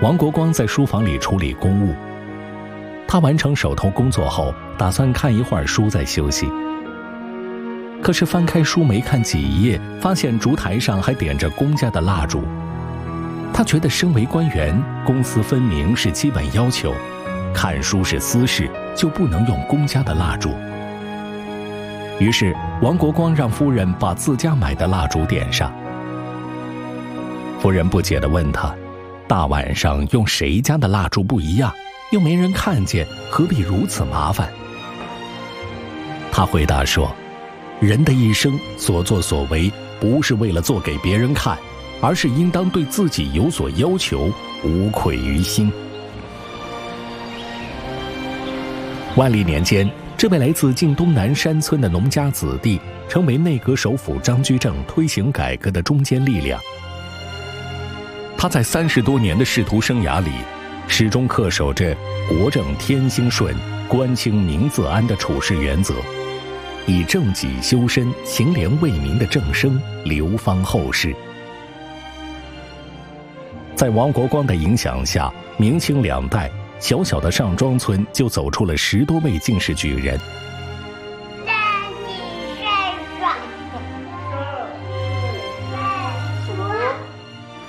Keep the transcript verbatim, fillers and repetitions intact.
王国光在书房里处理公务。他完成手头工作后，打算看一会儿书再休息。可是翻开书没看几页，发现烛台上还点着公家的蜡烛。他觉得身为官员，公私分明是基本要求，看书是私事，就不能用公家的蜡烛。于是王国光让夫人把自家买的蜡烛点上。夫人不解地问他，大晚上用谁家的蜡烛不一样，又没人看见，何必如此麻烦？他回答说，人的一生所作所为，不是为了做给别人看，而是应当对自己有所要求，无愧于心。万历年间，这位来自晋东南山村的农家子弟，成为内阁首辅张居正推行改革的中坚力量。他在三十多年的仕途生涯里，始终恪守着国正天兴顺、官清民自安的处事原则，以正己修身、清廉为民的正声流芳后世。在王国光的影响下，明清两代，小小的上庄村就走出了十多位进士举人，